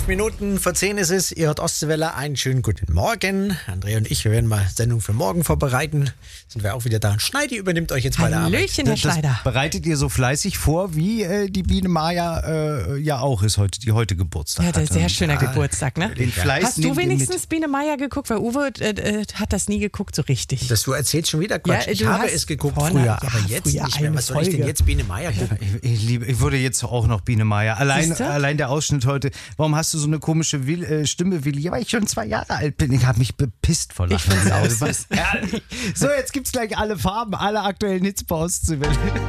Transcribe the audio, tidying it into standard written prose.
Minuten vor 10 ist es. Ihr hört Ostseewelle. Einen schönen guten Morgen. Andrea und ich, wir werden mal Sendung für morgen vorbereiten. Sind wir auch wieder da. Und Schneidi übernimmt euch jetzt bei der Arbeit. Hallöchen, Herr Schneider. Bereitet ihr so fleißig vor, wie die Biene Maya ja auch ist heute, die heute Geburtstag Ja, hat. das ist ein sehr schöner Geburtstag, ne? Den Fleiß Hast du nehmt ihr wenigstens Biene Maya geguckt? Weil Uwe hat das nie geguckt so richtig. Du erzählst schon wieder Quatsch. Ja, ich du habe hast es geguckt vorne- früher, ja, aber jetzt früher nicht mehr. eine Was soll ich denn Folge. jetzt Biene Maya gucken? Ich würde jetzt auch noch Biene Maya. Siehste? Allein der Ausschnitt heute. Warum hast du so eine komische Stimme, Willi? Ja, weil ich schon 2 Jahre alt bin. Ich habe mich bepisst vor Lachen. Ich find's auch Was? So, jetzt gibt's gleich alle Farben, alle aktuellen Hits bei Ostseewelle.